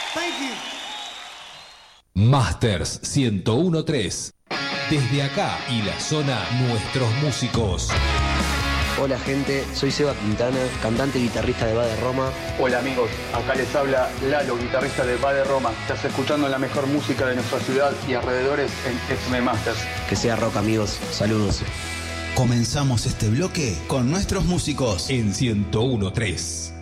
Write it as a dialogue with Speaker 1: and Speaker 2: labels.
Speaker 1: Thank you.
Speaker 2: Masters 1013. Desde acá y la zona, nuestros músicos.
Speaker 3: Hola gente, soy Seba Quintana, cantante y guitarrista de Bade Roma.
Speaker 4: Hola amigos, acá les habla Lalo, guitarrista de Bade Roma. Estás escuchando la mejor música de nuestra ciudad y alrededores en FM Masters.
Speaker 3: Que sea rock amigos, saludos.
Speaker 5: Comenzamos este bloque con nuestros músicos
Speaker 2: en 1013.